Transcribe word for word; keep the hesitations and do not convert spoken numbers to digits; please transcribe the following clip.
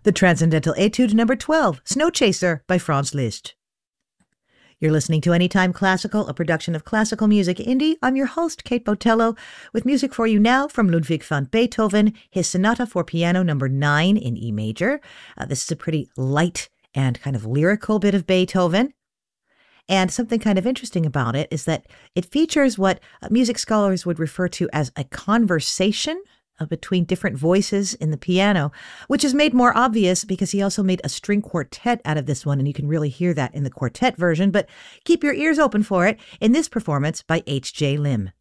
the Transcendental Etude number twelve, Snow Chaser by Franz Liszt. You're listening to Anytime Classical, a production of Classical Music Indie. I'm your host, Kate Botello, with music for you now from Ludwig van Beethoven, his Sonata for Piano number nine in E major. Uh, this is a pretty light and kind of lyrical bit of Beethoven. And something kind of interesting about it is that it features what music scholars would refer to as a conversation between different voices in the piano, which is made more obvious because he also made a string quartet out of this one, and you can really hear that in the quartet version, but keep your ears open for it in this performance by H J Lim.